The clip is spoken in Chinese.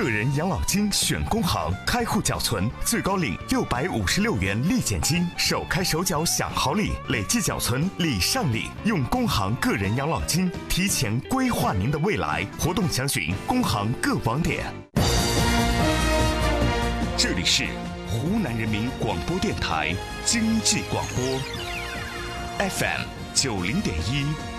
个人养老金选工行，开户缴存最高领656元立减金，首开首缴享好礼，累计缴存礼上礼。用工行个人养老金提前规划您的未来，活动详询工行各网点。这里是湖南人民广播电台经济广播 FM90.1